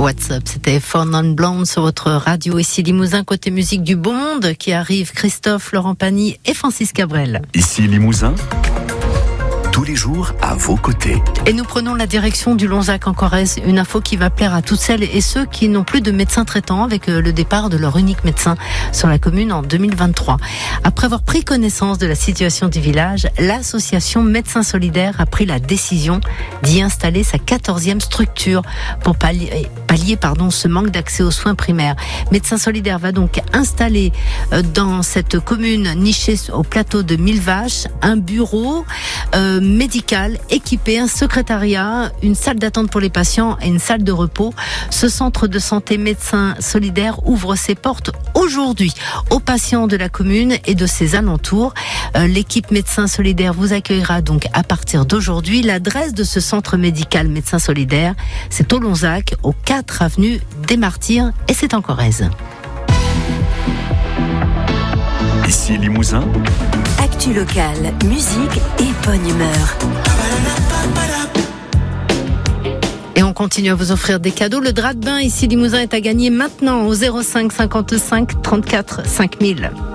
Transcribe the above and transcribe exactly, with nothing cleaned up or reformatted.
WhatsApp, c'était Four Non Blondes sur votre radio ici Limousin, côté musique du Beau Monde qui arrive, Christophe, Laurent Pagny et Francis Cabrel. Ici Limousin, tous les jours à vos côtés. Et nous prenons la direction du Lonzac en Corrèze, une info qui va plaire à toutes celles et ceux qui n'ont plus de médecin traitant avec le départ de leur unique médecin sur la commune en deux mille vingt-trois. Après avoir pris connaissance de la situation du village, l'association Médecins Solidaires a pris la décision d'y installer sa quatorzième structure pour pallier, pallier pardon, ce manque d'accès aux soins primaires. Médecins Solidaires va donc installer dans cette commune nichée au plateau de Mille Vaches un bureau euh, médical équipé, un secrétariat, une salle d'attente pour les patients et une salle de repos. Ce centre de santé Médecins Solidaires ouvre ses portes aujourd'hui aux patients de la commune et de ses alentours. Euh, l'équipe Médecins Solidaires vous accueillera donc à partir d'aujourd'hui. L'adresse de ce centre médical Médecins Solidaires, c'est au Lonzac, au quatre avenue des Martyrs, et c'est en Corrèze. Ici Limousin, actu locale, musique et bonne humeur. Et on continue à vous offrir des cadeaux. Le drap de bain ici Limousin est à gagner maintenant au zéro cinq cinquante-cinq trente-quatre cinq mille.